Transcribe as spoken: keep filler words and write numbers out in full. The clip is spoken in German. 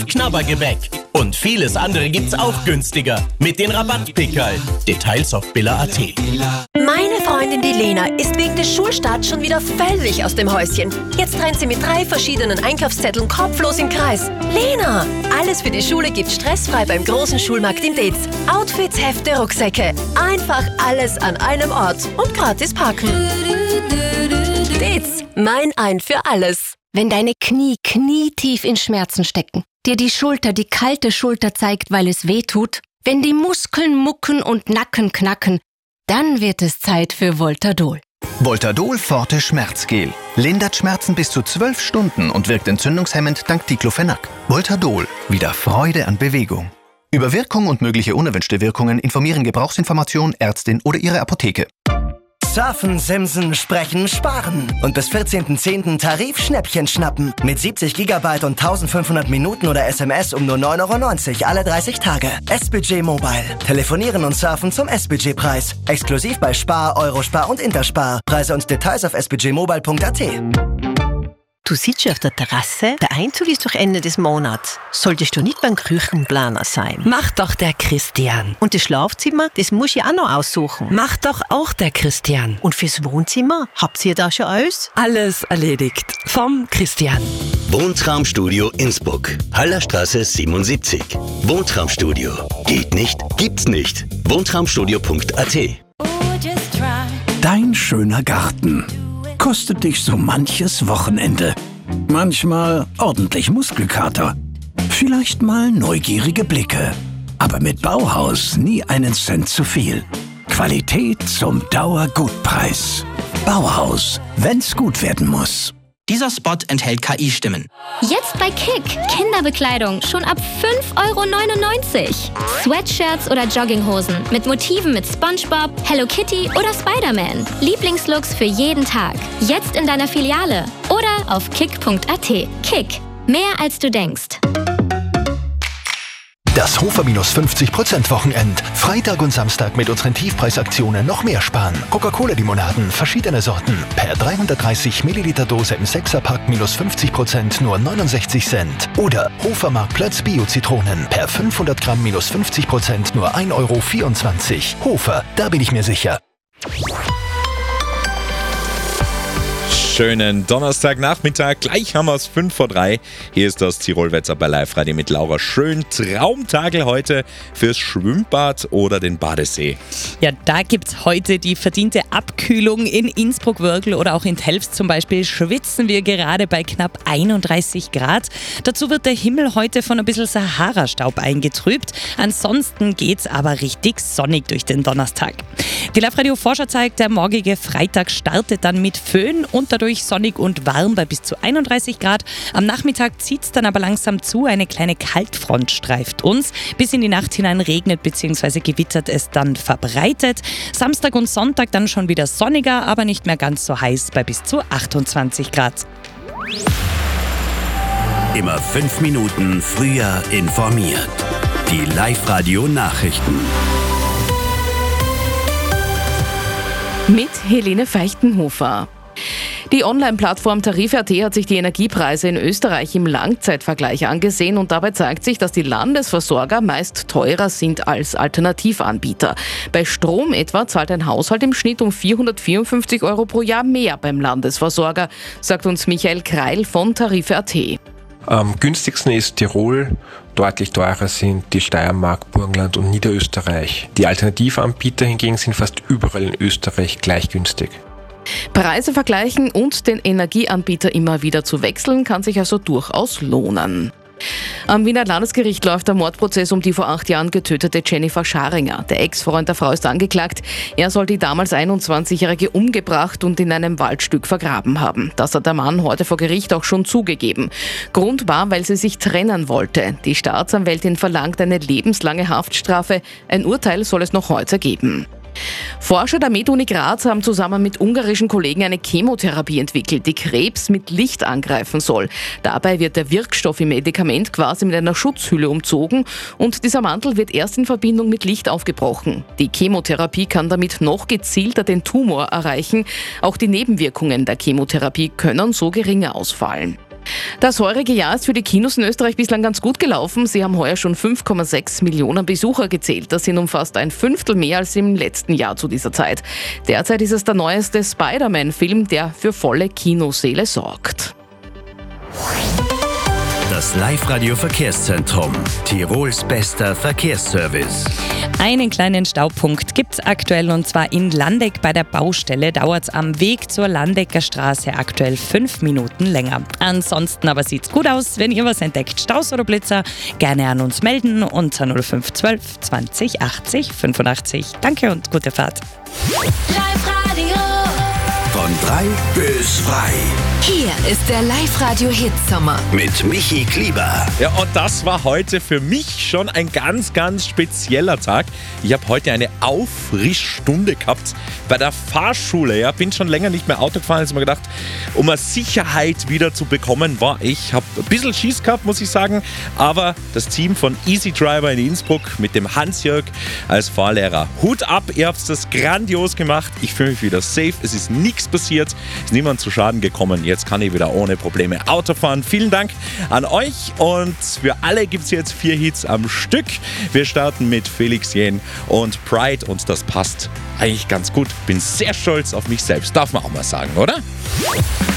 Knabbergebäck. Und vieles andere gibt's auch günstiger. Mit den Rabattpickerl. Details auf billa punkt at. Meine Freundin die Lena ist wegen des Schulstarts schon wieder völlig aus dem Häuschen. Jetzt rennt sie mit drei verschiedenen Einkaufszetteln kopflos im Kreis. Lena, alles für die Schule gibt's stressfrei beim großen Schulmarkt in Deetz. Outfits, Hefte, Rucksäcke. Einfach alles an einem Ort und gratis parken. Deetz, mein Ein für alles. Wenn deine Knie knietief in Schmerzen stecken, dir die Schulter die kalte Schulter zeigt, weil es weh tut, wenn die Muskeln mucken und Nacken knacken, dann wird es Zeit für Voltadol. Voltadol Forte Schmerzgel. Lindert Schmerzen bis zu zwölf Stunden und wirkt entzündungshemmend dank Diclofenac. Voltadol. Wieder Freude an Bewegung. Über Wirkung und mögliche unerwünschte Wirkungen informieren Gebrauchsinformation, Ärztin oder Ihre Apotheke. Surfen, Simsen, Sprechen, Sparen. Und bis vierzehnten zehnten Tarif-Schnäppchen schnappen. Mit siebzig Gigabyte und eintausendfünfhundert Minuten oder S M S um nur neun Euro neunzig alle dreißig Tage. S-Budget Mobile. Telefonieren und surfen zum S-Budget-Preis. Exklusiv bei Spar, Eurospar und Interspar. Preise und Details auf s budget mobile punkt a t. Du sitzt schon auf der Terrasse, der Einzug ist doch Ende des Monats. Solltest du nicht beim Küchenplaner sein? Mach doch der Christian. Und das Schlafzimmer, das muss ich auch noch aussuchen. Mach doch auch der Christian. Und fürs Wohnzimmer, habt ihr da schon alles? Alles erledigt. Vom Christian. Wohntraumstudio Innsbruck. Hallerstraße siebenundsiebzig. Wohntraumstudio. Geht nicht? Gibt's nicht. Wohntraumstudio punkt a t. Dein schöner Garten kostet dich so manches Wochenende. Manchmal ordentlich Muskelkater. Vielleicht mal neugierige Blicke. Aber mit Bauhaus nie einen Cent zu viel. Qualität zum Dauergutpreis. Bauhaus, wenn's gut werden muss. Dieser Spot enthält K I-Stimmen. Jetzt bei Kick. Kinderbekleidung schon ab fünf Euro neunundneunzig. Sweatshirts oder Jogginghosen mit Motiven mit SpongeBob, Hello Kitty oder Spider-Man. Lieblingslooks für jeden Tag. Jetzt in deiner Filiale oder auf kick punkt a t. Kick. Mehr als du denkst. Das Hofer minus fünfzig Prozent Wochenend. Freitag und Samstag mit unseren Tiefpreisaktionen noch mehr sparen. Coca-Cola-Limonaden, verschiedene Sorten. Per dreihundertdreißig Milliliter Dose im Sechserpack minus fünfzig Prozent nur neunundsechzig Cent. Oder Hofer Marktplatz Bio-Zitronen. Per fünfhundert Gramm minus fünfzig Prozent nur ein Euro vierundzwanzig. Hofer, da bin ich mir sicher. Schönen Donnerstagnachmittag, gleich haben wir es fünf vor drei. Hier ist das Tirol-Wetter bei Live-Radio mit Laura Schön. Traumtagel heute fürs Schwimmbad oder den Badesee. Ja, da gibt es heute die verdiente Abkühlung. In Innsbruck-Wörgl oder auch in Telfs zum Beispiel schwitzen wir gerade bei knapp einunddreißig Grad. Dazu wird der Himmel heute von ein bisschen Sahara-Staub eingetrübt. Ansonsten geht's aber richtig sonnig durch den Donnerstag. Die Live-Radio-Forscher zeigt, der morgige Freitag startet dann mit Föhn und dadurch sonnig und warm bei bis zu einunddreißig Grad. Am Nachmittag zieht es dann aber langsam zu. Eine kleine Kaltfront streift uns. Bis in die Nacht hinein regnet bzw. gewittert es dann verbreitet. Samstag und Sonntag dann schon wieder sonniger, aber nicht mehr ganz so heiß bei bis zu achtundzwanzig Grad. Immer fünf Minuten früher informiert. Die Live-Radio-Nachrichten. Mit Helene Feichtenhofer. Die Online-Plattform Tarif punkt a t hat sich die Energiepreise in Österreich im Langzeitvergleich angesehen und dabei zeigt sich, dass die Landesversorger meist teurer sind als Alternativanbieter. Bei Strom etwa zahlt ein Haushalt im Schnitt um vierhundertvierundfünfzig Euro pro Jahr mehr beim Landesversorger, sagt uns Michael Kreil von Tarif punkt a t. Am günstigsten ist Tirol, deutlich teurer sind die Steiermark, Burgenland und Niederösterreich. Die Alternativanbieter hingegen sind fast überall in Österreich gleich günstig. Preise vergleichen und den Energieanbieter immer wieder zu wechseln, kann sich also durchaus lohnen. Am Wiener Landesgericht läuft der Mordprozess um die vor acht Jahren getötete Jennifer Scharinger. Der Ex-Freund der Frau ist angeklagt. Er soll die damals einundzwanzigjährige umgebracht und in einem Waldstück vergraben haben. Das hat der Mann heute vor Gericht auch schon zugegeben. Grund war, weil sie sich trennen wollte. Die Staatsanwältin verlangt eine lebenslange Haftstrafe. Ein Urteil soll es noch heute geben. Forscher der MedUni Graz haben zusammen mit ungarischen Kollegen eine Chemotherapie entwickelt, die Krebs mit Licht angreifen soll. Dabei wird der Wirkstoff im Medikament quasi mit einer Schutzhülle umzogen und dieser Mantel wird erst in Verbindung mit Licht aufgebrochen. Die Chemotherapie kann damit noch gezielter den Tumor erreichen. Auch die Nebenwirkungen der Chemotherapie können so geringer ausfallen. Das heurige Jahr ist für die Kinos in Österreich bislang ganz gut gelaufen. Sie haben heuer schon fünf Komma sechs Millionen Besucher gezählt. Das sind um fast ein Fünftel mehr als im letzten Jahr zu dieser Zeit. Derzeit ist es der neueste Spider-Man-Film, der für volle Kinosäle sorgt. Das Live-Radio-Verkehrszentrum. Tirols bester Verkehrsservice. Einen kleinen Staupunkt gibt es aktuell, und zwar in Landeck bei der Baustelle. Dauert es am Weg zur Landecker Straße aktuell fünf Minuten länger. Ansonsten aber sieht es gut aus. Wenn ihr was entdeckt, Staus oder Blitzer, gerne an uns melden unter null fünf eins zwei zwanzig achtzig fünfundachtzig. Danke und gute Fahrt. Live-Radio. Von drei bis frei. Hier ist der Live-Radio-Hit-Sommer mit Michi Klieber. Ja, und das war heute für mich schon ein ganz, ganz spezieller Tag. Ich habe heute eine Auffrischstunde gehabt bei der Fahrschule. Ja, bin schon länger nicht mehr Auto gefahren. Jetzt habe ich mir gedacht, um eine Sicherheit wieder zu bekommen, war ich. Habe ein bisschen Schiss gehabt, muss ich sagen. Aber das Team von Easy Driver in Innsbruck mit dem Hans-Jörg als Fahrlehrer. Hut ab, ihr habt das grandios gemacht. Ich fühle mich wieder safe. Es ist nichts passiert. Ist niemand zu Schaden gekommen. Jetzt kann ich wieder ohne Probleme Auto fahren. Vielen Dank an euch, und für alle gibt es jetzt vier Hits am Stück. Wir starten mit Felix Jähn und Pride, und das passt eigentlich ganz gut. Bin sehr stolz auf mich selbst, darf man auch mal sagen, oder?